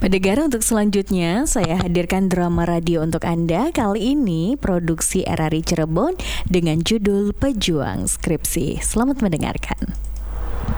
Pendengar, untuk selanjutnya saya hadirkan drama radio untuk Anda. Kali ini produksi RRI Cirebon dengan judul Pejuang Skripsi. Selamat mendengarkan.